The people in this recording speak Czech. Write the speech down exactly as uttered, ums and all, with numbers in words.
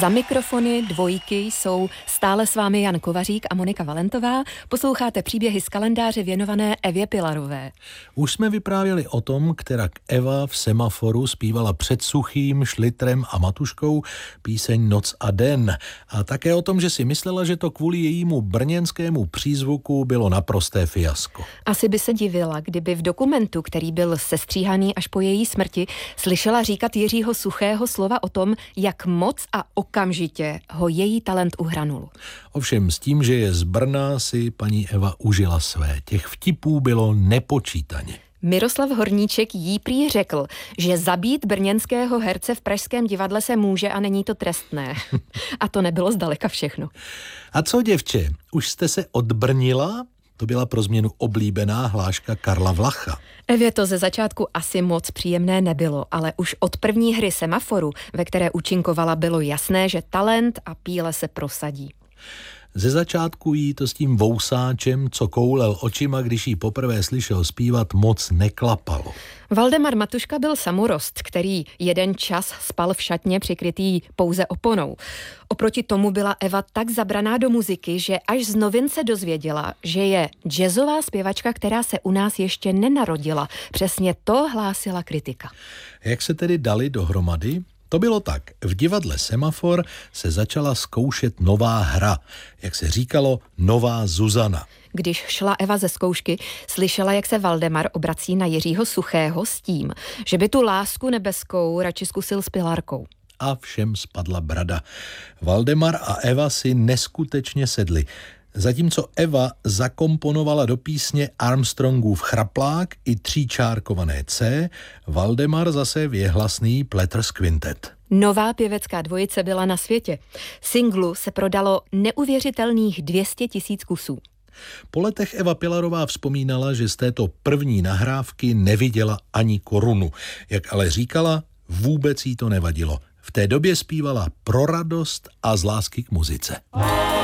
Za mikrofony dvojky jsou stále s vámi Jan Kovařík a Monika Valentová. Posloucháte příběhy z kalendáře věnované Evě Pilarové. Už jsme vyprávěli o tom, kterak Eva v Semaforu zpívala před Suchým, Šlitrem a Matuškou píseň Noc a den. A také o tom, že si myslela, že to kvůli jejímu brněnskému přízvuku bylo naprosté fiasko. Asi by se divila, kdyby v dokumentu, který byl sestříhaný až po její smrti, slyšela říkat Jiřího Suchého slova o tom, jak moc a okamžitě ho její talent uhranul. Ovšem s tím, že je z Brna, si paní Eva užila své. Těch vtipů bylo nepočítaně. Miroslav Horníček jí prý řekl, že zabít brněnského herce v pražském divadle se může a není to trestné. A to nebylo zdaleka všechno. A co, děvče, už jste se odbrnila? To byla pro změnu oblíbená hláška Karla Vlacha. Evě to ze začátku asi moc příjemné nebylo, ale už od první hry Semaforu, ve které účinkovala, bylo jasné, že talent a píle se prosadí. Ze začátku jí to s tím vousáčem, co koulel očima, když jí poprvé slyšel zpívat, moc neklapalo. Valdemar Matuška byl samorost, který jeden čas spal v šatně přikrytý pouze oponou. Oproti tomu byla Eva tak zabraná do muziky, že až z novin se dozvěděla, že je jazzová zpěvačka, která se u nás ještě nenarodila. Přesně to hlásila kritika. Jak se tedy dali dohromady? To bylo tak. V divadle Semafor se začala zkoušet nová hra. Jak se říkalo, nová Zuzana. Když šla Eva ze zkoušky, slyšela, jak se Valdemar obrací na Jiřího Suchého s tím, že by tu lásku nebeskou radši zkusil s Pilarkou. A všem spadla brada. Valdemar a Eva si neskutečně sedli. Zatímco Eva zakomponovala do písně Armstrongův Chraplák i tříčárkované C, Valdemar zase věhlasný Platters Quintet. Nová pěvecká dvojice byla na světě. Singlu se prodalo neuvěřitelných dvě stě tisíc kusů. Po letech Eva Pilarová vzpomínala, že z této první nahrávky neviděla ani korunu. Jak ale říkala, vůbec jí to nevadilo. V té době zpívala pro radost a z lásky k muzice.